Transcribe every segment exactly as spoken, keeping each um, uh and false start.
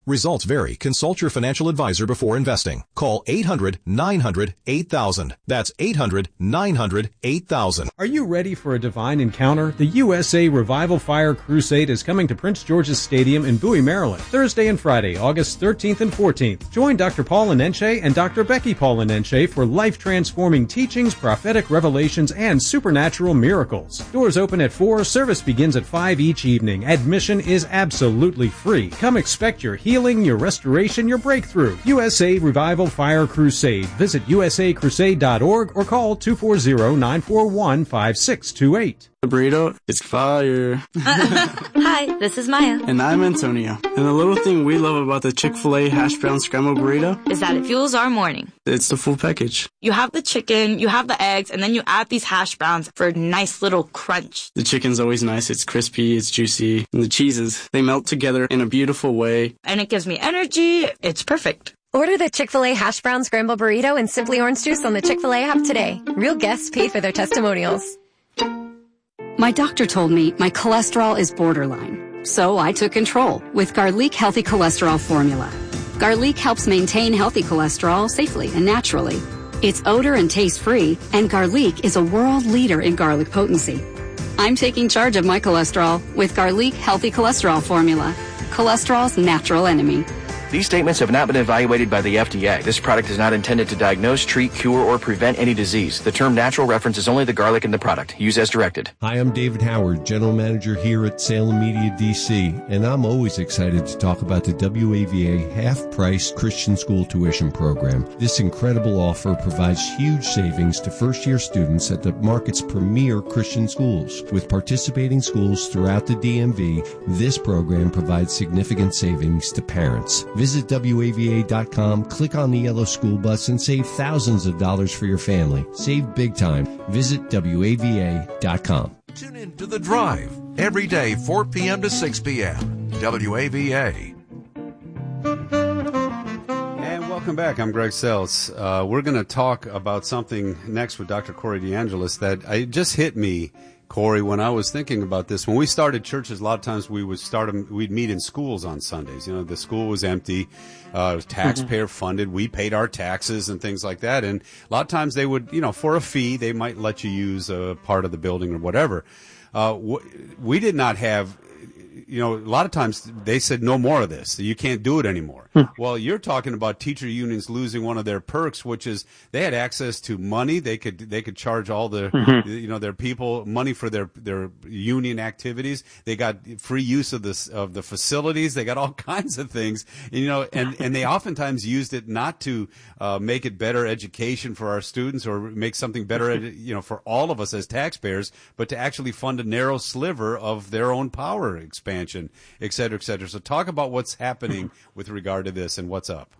Results vary. Consult your financial advisor before investing. Call eight hundred nine hundred eight thousand. That's eight hundred nine hundred eight thousand. Are you ready for a divine encounter? The U S A Revival Fire Crusade is coming to Prince George's Stadium in Bowie, Maryland, Thursday and Friday, August thirteenth and fourteenth. Join Doctor Paul Anenche and Doctor Becky Paul Anenche for life-transforming teachings, prophetic revelations, and supernatural miracles. Doors open at four. Service begins at five each evening. Admission is absolutely free. Come expect your healing, your restoration, your breakthrough. U S A Revival Fire Crusade. Visit u s a crusade dot org or call two four zero, nine four one, five six two eight. The burrito is fire. Hi, this is Maya. And I'm Antonio. And the little thing we love about the Chick-fil-A hash brown scrambled burrito is that it fuels our morning. It's the full package. You have the chicken, you have the eggs, and then you add these hash browns for a nice little crunch. The chicken's always nice. It's crispy, it's juicy. And the cheeses, they melt together in a beautiful way. And it gives me energy. It's perfect. Order the Chick-fil-A hash brown scrambled burrito and Simply Orange Juice on the Chick-fil-A app today. Real guests paid for their testimonials. My doctor told me my cholesterol is borderline, so I took control with Garlic Healthy Cholesterol Formula. Garlic helps maintain healthy cholesterol safely and naturally. It's odor and taste-free, and Garlic is a world leader in garlic potency. I'm taking charge of my cholesterol with Garlic Healthy Cholesterol Formula, cholesterol's natural enemy. These statements have not been evaluated by the F D A. This product is not intended to diagnose, treat, cure, or prevent any disease. The term natural references only the garlic in the product. Use as directed. Hi, I'm David Howard, General Manager here at Salem Media D C, and I'm always excited to talk about the W A V A half-price Christian school tuition program. This incredible offer provides huge savings to first-year students at the market's premier Christian schools. With participating schools throughout the D M V, this program provides significant savings to parents. Visit W A V A dot com, click on the yellow school bus, and save thousands of dollars for your family. Save big time. Visit W A V A dot com. Tune in to The Drive every day, four p.m. to six p.m. W A V A. And welcome back. I'm Greg Seltz. Uh, we're going to talk about something next with Doctor Corey DeAngelis that I, it just hit me, Corey, when I was thinking about this. When we started churches, a lot of times we would start them, we'd meet in schools on Sundays. You know, the school was empty. Uh, it was taxpayer funded. We paid our taxes and things like that. And a lot of times they would, you know, for a fee, they might let you use a part of the building or whatever. Uh, we did not have, you know, a lot of times they said no more of this. You can't do it anymore. Hmm. Well, you're talking about teacher unions losing one of their perks, which is they had access to money. They could they could charge all the mm-hmm. you know their people money for their their union activities. They got free use of this of the facilities. They got all kinds of things. You know, and and they oftentimes used it not to uh, make it better education for our students or make something better you know for all of us as taxpayers, but to actually fund a narrow sliver of their own power expansion, et cetera, et cetera. So talk about what's happening with regard to this and what's up.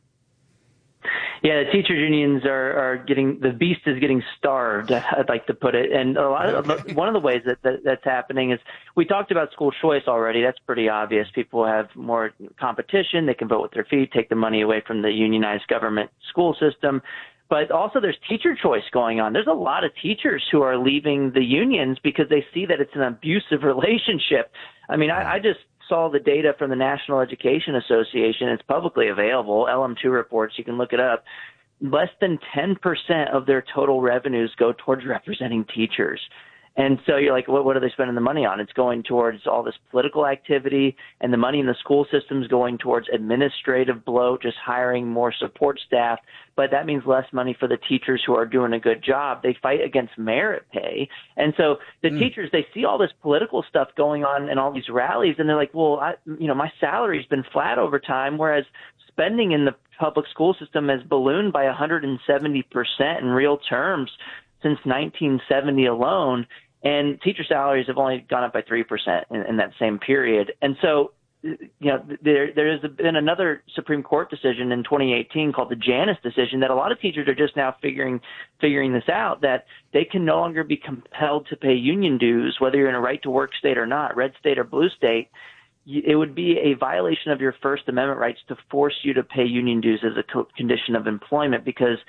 Yeah, the teachers unions are, are getting, the beast is getting starved, I'd like to put it. And a lot of, one of the ways that, that that's happening is we talked about school choice already. That's pretty obvious. People have more competition. They can vote with their feet, take the money away from the unionized government school system. But also there's teacher choice going on. There's a lot of teachers who are leaving the unions because they see that it's an abusive relationship. I mean, I, I just saw the data from the National Education Association. It's publicly available, L M two reports. You can look it up. Less than ten percent of their total revenues go towards representing teachers. And so you're like, what, what are they spending the money on? It's going towards all this political activity, and the money in the school system is going towards administrative bloat, just hiring more support staff. But that means less money for the teachers who are doing a good job. They fight against merit pay. And so the mm. teachers, they see all this political stuff going on in all these rallies, and they're like, well, I, you know, my salary's been flat over time, whereas spending in the public school system has ballooned by one hundred seventy percent in real terms since nineteen seventy alone, and teacher salaries have only gone up by three percent in, in that same period. And so, you know, there there has been another Supreme Court decision in twenty eighteen called the Janus decision that a lot of teachers are just now figuring figuring this out, that they can no longer be compelled to pay union dues, whether you're in a right to work state or not, red state or blue state. It would be a violation of your First Amendment rights to force you to pay union dues as a co- condition of employment, because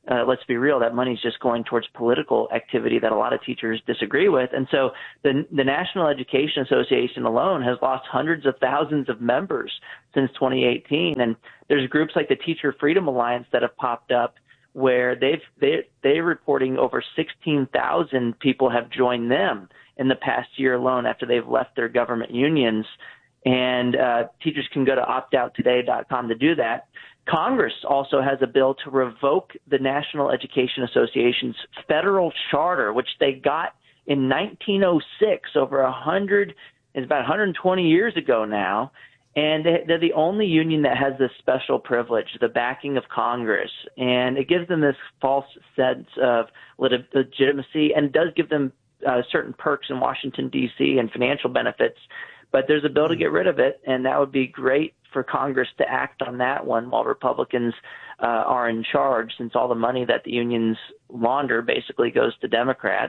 uh, let's be real, that money's just going towards political activity that a lot of teachers disagree with. And so the, the National Education Association alone has lost hundreds of thousands of members since twenty eighteen. And there's groups like the Teacher Freedom Alliance that have popped up where they've, they, they're reporting over sixteen thousand people have joined them in the past year alone after they've left their government unions. And uh, teachers can go to opt out today dot com to do that. Congress also has a bill to revoke the National Education Association's federal charter, which they got in nineteen oh six, over a hundred, it's about one hundred twenty years ago now. And they're the only union that has this special privilege, the backing of Congress. And it gives them this false sense of legitimacy, and does give them uh, certain perks in Washington, D C and financial benefits. But there's a bill to get rid of it, and that would be great for Congress to act on that one while Republicans uh, are in charge, since all the money that the unions launder basically goes to Democrats.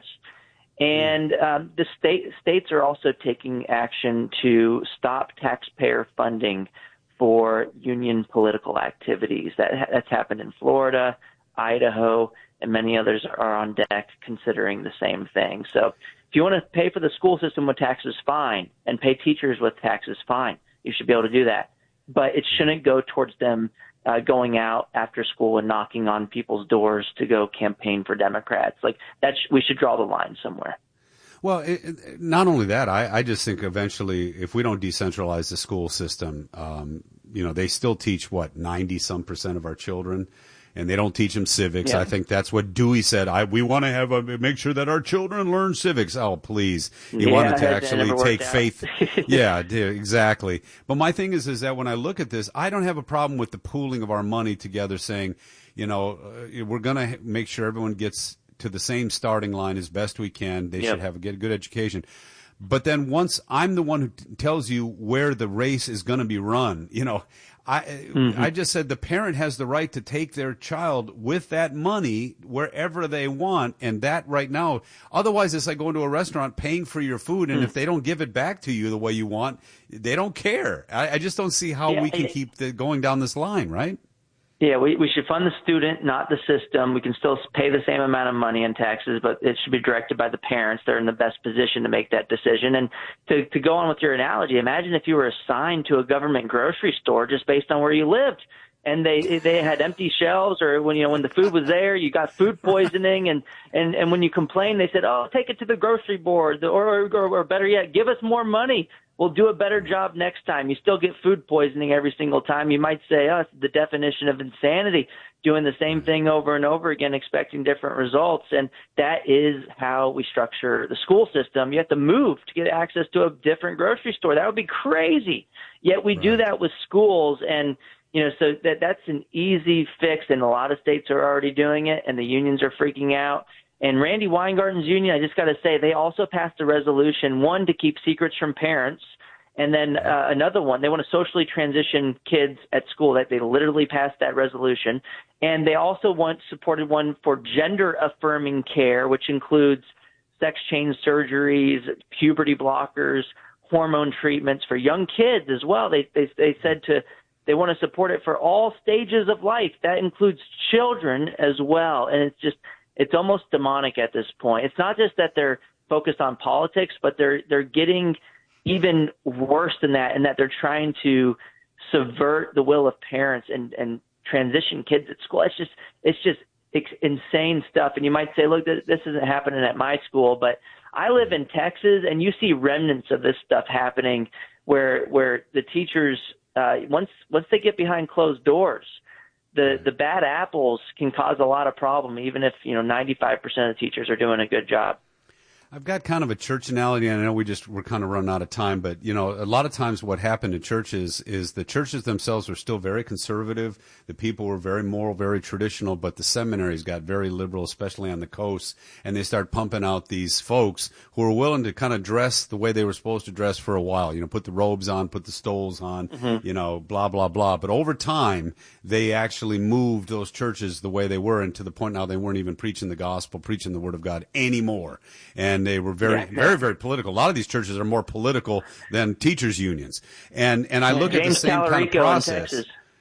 And um, the state states are also taking action to stop taxpayer funding for union political activities. That that's happened in Florida, Idaho, and many others are on deck considering the same thing. So if you want to pay for the school system with taxes, fine, and pay teachers with taxes, fine. You should be able to do that. But it shouldn't go towards them uh, going out after school and knocking on people's doors to go campaign for Democrats. Like that, sh- we should draw the line somewhere. Well, it, it, not only that, I, I just think eventually, if we don't decentralize the school system, um, you know, they still teach what ninety some percent of our children, and they don't teach them civics. Yeah. I think that's what Dewey said. I we want to have a make sure that our children learn civics. Oh, please, you yeah, want to actually take out. faith. Yeah, exactly. But my thing is, is that when I look at this, I don't have a problem with the pooling of our money together, saying, you know, uh, we're going to make sure everyone gets to the same starting line as best we can. They yep. should have a good, good education. But then once I'm the one who t- tells you where the race is going to be run, you know, I mm-hmm. I just said the parent has the right to take their child with that money wherever they want. And that right now, otherwise it's like going to a restaurant, paying for your food. And mm. if they don't give it back to you the way you want, they don't care. I, I just don't see how yeah, we can it, keep the, going down this line, right? Yeah, we, we should fund the student, not the system. We can still pay the same amount of money in taxes, but it should be directed by the parents. They're in the best position to make that decision. And to, to go on with your analogy, imagine if you were assigned to a government grocery store just based on where you lived, and they they had empty shelves, or when you know when the food was there, you got food poisoning, and and and when you complained, they said, "Oh, take it to the grocery board," or or, or better yet, give us more money. We'll do a better job next time. You still get food poisoning every single time. You might say, oh, it's the definition of insanity, doing the same thing over and over again, expecting different results. And that is how we structure the school system. You have to move to get access to a different grocery store. That would be crazy. Yet we right. do that with schools. And, you know, so that that's an easy fix. And a lot of states are already doing it, and the unions are freaking out. And Randy Weingarten's union, I just got to say, they also passed a resolution, one, to keep secrets from parents, and then uh, another one, they want to socially transition kids at school. That they literally passed that resolution. And they also want supported one for gender-affirming care, which includes sex change surgeries, puberty blockers, hormone treatments for young kids as well. They they, they said to they want to support it for all stages of life. That includes children as well. And it's just It's almost demonic at this point. It's not just that they're focused on politics, but they're they're getting even worse than that, in that they're trying to subvert the will of parents and, and transition kids at school. It's just it's just it's insane stuff. And you might say, look, this, this isn't happening at my school, but I live in Texas, and you see remnants of this stuff happening, where where the teachers uh, once once they get behind closed doors, the the bad apples can cause a lot of problem, even if, you know, ninety-five percent of the teachers are doing a good job. I've got kind of a church analogy, and I know we just we're kind of running out of time, but, you know, a lot of times what happened in churches is the churches themselves were still very conservative. The people were very moral, very traditional, but the seminaries got very liberal, especially on the coast, and they start pumping out these folks who were willing to kind of dress the way they were supposed to dress for a while, you know, put the robes on, put the stoles on, mm-hmm. you know, blah, blah, blah. But over time, they actually moved those churches the way they were, and to the point now they weren't even preaching the gospel, preaching the word of God anymore. And And they were very, yeah, very, very political. A lot of these churches are more political than teachers' unions. And and I look James at the same Tallarico kind of process.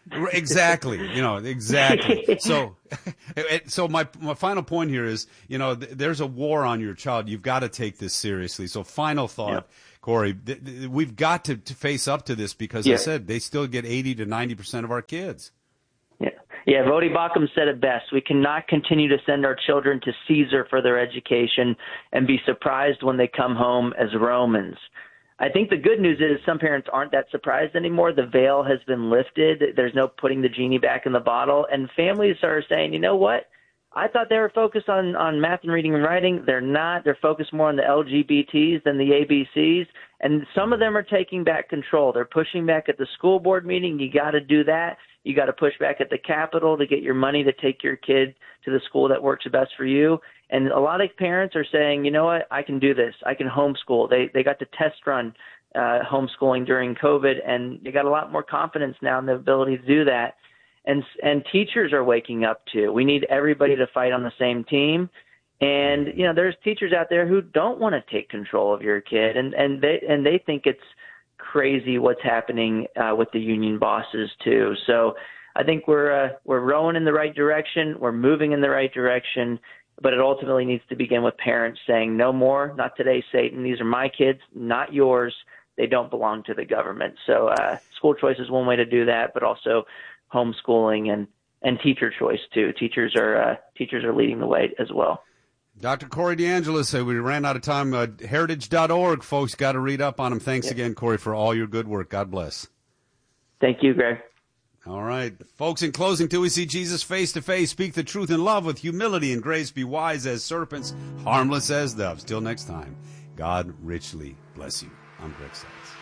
Exactly. You know, exactly. So, so my, my final point here is, you know, th- there's a war on your child. You've got to take this seriously. So final thought, yep. Corey, th- th- we've got to, to face up to this because yeah. I said they still get eighty to ninety percent of our kids. Yeah. Yeah. Vodi Bakum said it best. We cannot continue to send our children to Caesar for their education and be surprised when they come home as Romans. I think the good news is some parents aren't that surprised anymore. The veil has been lifted. There's no putting the genie back in the bottle. And families are saying, you know what? I thought they were focused on, on math and reading and writing. They're not. They're focused more on the L G B Ts than the A B Cs. And some of them are taking back control. They're pushing back at the school board meeting. You got to do that. You got to push back at the Capitol to get your money to take your kid to the school that works best for you. And a lot of parents are saying, you know what, I can do this. I can homeschool. They they got to test run uh, homeschooling during COVID, and they got a lot more confidence now in the ability to do that. And and teachers are waking up too. We need everybody to fight on the same team. And you know, there's teachers out there who don't want to take control of your kid, and and they and they think it's crazy what's happening uh, with the union bosses too. So I think we're uh, we're rowing in the right direction. We're moving in the right direction. But it ultimately needs to begin with parents saying, no more, not today, Satan. These are my kids, not yours. They don't belong to the government. So uh, school choice is one way to do that, but also homeschooling and, and teacher choice, too. Teachers are uh, teachers are leading the way as well. Doctor Corey DeAngelis, uh, we ran out of time. Uh, heritage dot org, folks, got to read up on him. Thanks yep. again, Corey, for all your good work. God bless. Thank you, Greg. All right. Folks, in closing, till we see Jesus face to face, speak the truth in love with humility and grace, be wise as serpents, harmless as doves. Till next time, God richly bless you. I'm Greg Seltz.